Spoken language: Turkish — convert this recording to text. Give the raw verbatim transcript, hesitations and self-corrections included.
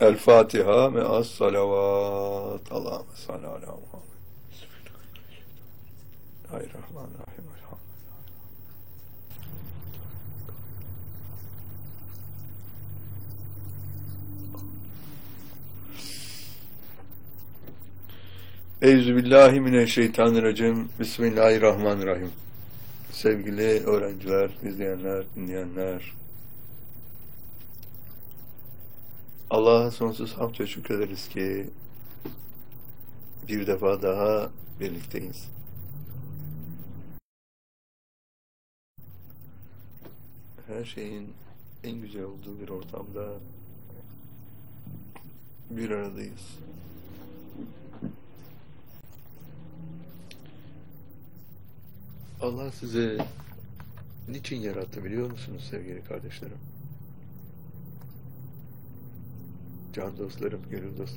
El Fatiha me'as salavat. Allahümme salli ala Muhammed. Bismillahirrahmanirrahim. Euzubillahimineşşeytanirracim. Bismillahirrahmanirrahim. Sevgili öğrenciler, izleyenler, dinleyenler, Allah'a sonsuz hamd ve şükrederiz ki bir defa daha birlikteyiz. Her şeyin en güzel olduğu bir ortamda bir aradayız. Allah sizi niçin yarattı biliyor musunuz sevgili kardeşlerim? Can dostlarım, gönül dostlarım.